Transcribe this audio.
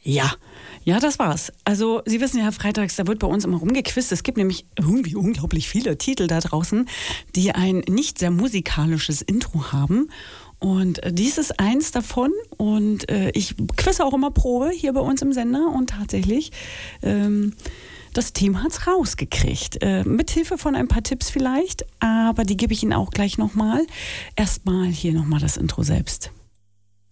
Ja. Ja, das war's. Also Sie wissen ja, freitags, da wird bei uns immer rumgequizt. Es gibt nämlich irgendwie unglaublich viele Titel da draußen, die ein nicht sehr musikalisches Intro haben. Und dies ist eins davon. Und ich quizze auch immer Probe hier bei uns im Sender. Und tatsächlich, das Team hat's rausgekriegt. Mit Hilfe von ein paar Tipps vielleicht. Aber die gebe ich Ihnen auch gleich nochmal. Erstmal hier nochmal das Intro selbst.